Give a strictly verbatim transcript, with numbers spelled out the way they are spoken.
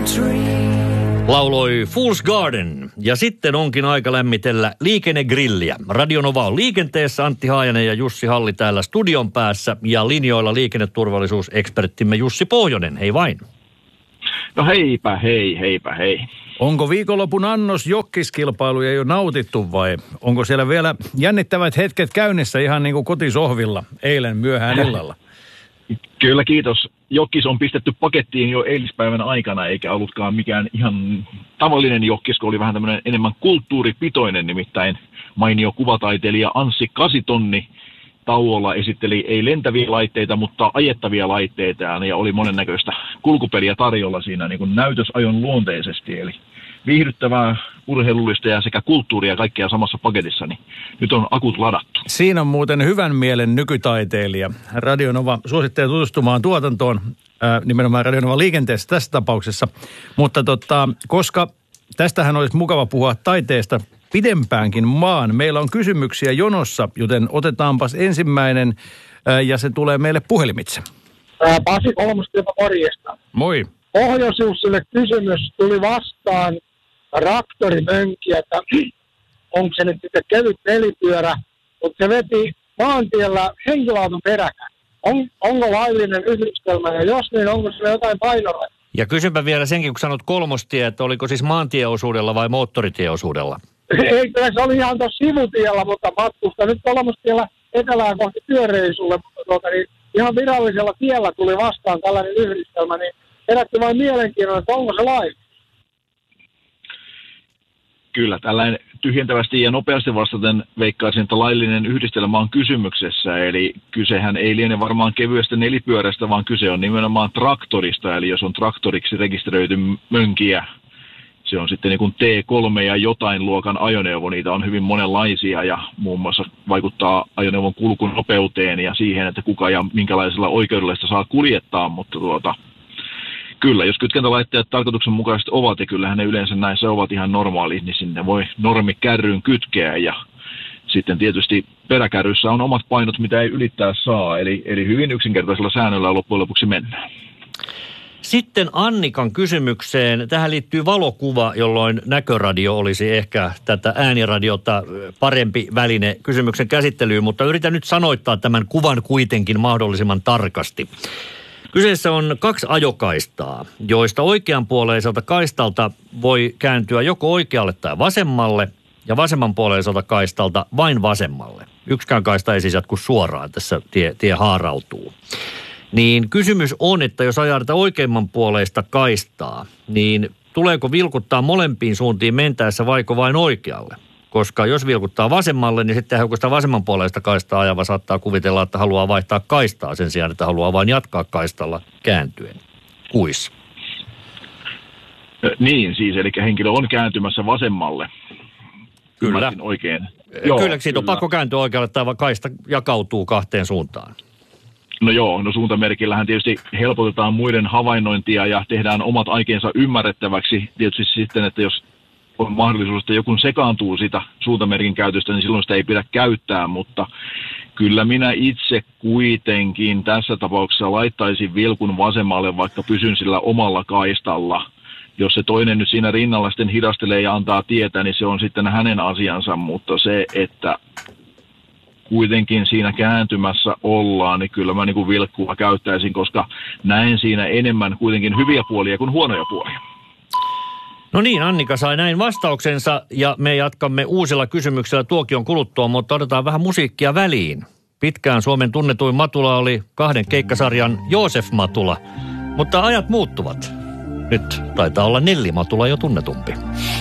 Lauloi Fool's Garden. Ja sitten onkin aika lämmitellä liikennegrilliä. Radionova on liikenteessä, Antti Haajanen ja Jussi Halli täällä studion päässä. Ja linjoilla liikenneturvallisuuseksperttimme Jussi Pohjonen. Hei vain. No heipä hei, heipä hei. Onko viikonlopun annos jokkiskilpailuja jo nautittu vai onko siellä vielä jännittävät hetket käynnissä ihan niin kuin kotisohvilla eilen myöhään illalla? Kyllä kiitos. Jokkis on pistetty pakettiin jo eilispäivän aikana, eikä ollutkaan mikään ihan tavallinen jokkis, kun oli vähän tämmöinen enemmän kulttuuripitoinen, nimittäin mainio kuvataiteilija Anssi Kasitonni tauolla esitteli ei lentäviä laitteita, mutta ajettavia laitteita, ja oli monennäköistä kulkupeliä tarjolla siinä niin kuin näytösajon luonteisesti, eli viihdyttävää, urheilullista ja sekä kulttuuria kaikkea samassa paketissa, niin nyt on akut ladattu. Siinä on muuten hyvän mielen nykytaiteilija. Radionova suosittelee tutustumaan tuotantoon, ää, nimenomaan Radionova liikenteessä tässä tapauksessa. Mutta tota, koska tästähän olisi mukava puhua taiteesta pidempäänkin maan. Meillä on kysymyksiä jonossa, joten otetaanpas ensimmäinen ää, ja se tulee meille puhelimitse. Ää, Pasi Kolmostilta morjesta. Moi. Pohjoisuussille kysymys tuli vastaan traktorimönkiä, että onko se nyt sitten kevyt nelipyörä, mutta se veti maantiellä henkilöauton peräkään. On, onko laillinen yhdistelmä ja jos niin, onko sillä jotain painoa? Ja kysynpä vielä senkin, kun sanot kolmostie, että oliko siis maantieosuudella vai moottoritieosuudella? Ei, kyllä se oli ihan tuossa sivutiellä, mutta matkusta nyt kolmostiellä etelään kohti työreisulle, mutta tuota, niin ihan virallisella tiellä tuli vastaan tällainen yhdistelmä, niin herätti vain mielenkiinnon, että onko se laillinen? Kyllä, tällainen tyhjentävästi ja nopeasti vastaten veikkaisin, että laillinen yhdistelmä on kysymyksessä. Eli kysehän ei liene varmaan kevyestä nelipyörästä, vaan kyse on nimenomaan traktorista. Eli jos on traktoriksi rekisteröity mönkiä, se on sitten niin kuin T kolme ja jotain luokan ajoneuvo. Niitä on hyvin monenlaisia ja muun muassa vaikuttaa ajoneuvon kulkun nopeuteen ja siihen, että kuka ja minkälaisella oikeudellista saa kuljettaa, mutta tuota... Kyllä, jos kytkentälaitteet tarkoituksenmukaisesti ovat, ja kyllähän ne yleensä näissä ovat ihan normaali, niin sinne voi normikärryyn kytkeä, ja sitten tietysti peräkärryssä on omat painot, mitä ei ylittää saa, eli, eli hyvin yksinkertaisella säännöllä loppujen lopuksi mennään. Sitten Annikan kysymykseen. Tähän liittyy valokuva, jolloin näköradio olisi ehkä tätä ääniradiota parempi väline kysymyksen käsittelyyn, mutta yritän nyt sanoittaa tämän kuvan kuitenkin mahdollisimman tarkasti. Kyseessä on kaksi ajokaistaa, joista oikeanpuoleiselta kaistalta voi kääntyä joko oikealle tai vasemmalle ja vasemmanpuoleiselta kaistalta vain vasemmalle. Yksikään kaista ei siis jatku suoraan, tässä tie, tie haarautuu. Niin kysymys on, että jos ajaa tätä oikeimmanpuoleista kaistaa, niin tuleeko vilkuttaa molempiin suuntiin mentäessä vaiko vain oikealle? Koska jos vilkuttaa vasemmalle, niin sitten kun sitä vasemmanpuoleista kaistaa ajava saattaa kuvitella, että haluaa vaihtaa kaistaa sen sijaan, että haluaa vain jatkaa kaistalla kääntyen. Kuis? Niin siis, eli henkilö on kääntymässä vasemmalle. Kyllä. Oikein. Joo, kyllä, siitä on kyllä pakko kääntyä oikealle, tai kaista jakautuu kahteen suuntaan. No joo, no suuntamerkillähän tietysti helpotetaan muiden havainnointia ja tehdään omat aikeensa ymmärrettäväksi. Tietysti sitten, että jos on mahdollisuus, että joku sekaantuu sitä suuntamerkin käytöstä, niin silloin sitä ei pidä käyttää, mutta kyllä minä itse kuitenkin tässä tapauksessa laittaisin vilkun vasemmalle, vaikka pysyn sillä omalla kaistalla. Jos se toinen nyt siinä rinnalla sitten hidastelee ja antaa tietää, niin se on sitten hänen asiansa, mutta se, että kuitenkin siinä kääntymässä ollaan, niin kyllä mä niin kuin vilkkua käyttäisin, koska näen siinä enemmän kuitenkin hyviä puolia kuin huonoja puolia. No niin, Annika sai näin vastauksensa ja me jatkamme uusilla kysymyksillä tuokion kuluttua, mutta otetaan vähän musiikkia väliin. Pitkään Suomen tunnetuin Matula oli kahden keikkasarjan Joosef Matula, mutta ajat muuttuvat. Nyt taitaa olla Nelli Matula jo tunnetumpi.